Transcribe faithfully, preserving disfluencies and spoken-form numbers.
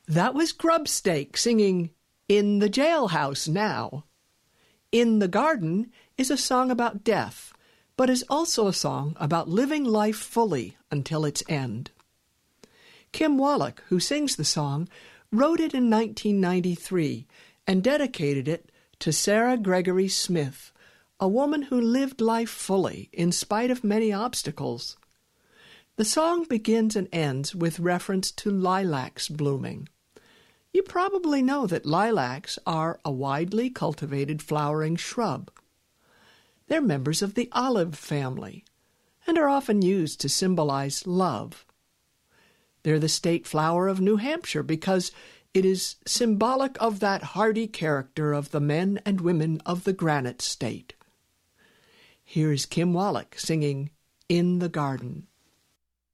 That was Grubstake singing In the Jailhouse Now. In the Garden is a song about death, but is also a song about living life fully until its end. Kim Wallach, who sings the song, wrote it in nineteen ninety-three and dedicated it to Sarah Gregory Smith, a woman who lived life fully in spite of many obstacles. The song begins and ends with reference to lilacs blooming. You probably know that lilacs are a widely cultivated flowering shrub. They're members of the olive family and are often used to symbolize love. They're the state flower of New Hampshire because it is symbolic of that hardy character of the men and women of the Granite State. Here is Kim Wallach singing In the Garden.